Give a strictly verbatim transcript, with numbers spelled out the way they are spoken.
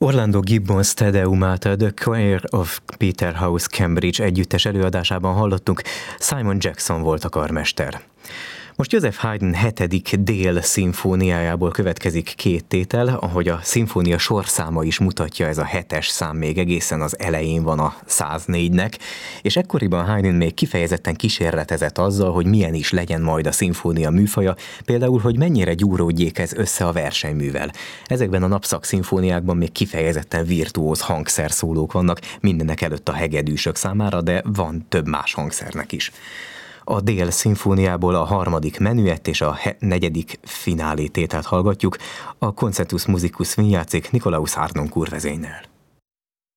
Orlando Gibbons Te Deumát The Choir of Peterhouse Cambridge együttes előadásában hallottuk, Simon Jackson volt a karmester. Most Joseph Haydn hetedik Dél szimfóniájából következik két tétel, ahogy a szimfónia sorszáma is mutatja, ez a hetes szám még egészen az elején van a száznégynek, és ekkoriban Haydn még kifejezetten kísérletezett azzal, hogy milyen is legyen majd a szimfónia műfaja, például, hogy mennyire gyúródjék ez össze a versenyművel. Ezekben a napszak szimfóniákban még kifejezetten virtuóz hangszerszólók vannak, mindenek előtt a hegedűsök számára, de van több más hangszernek is. A Dél szimfóniából a harmadik menüett és a negyedik finálé tételt hallgatjuk, a Concertus Musicus játszik Nikolaus Harnoncourt vezényel.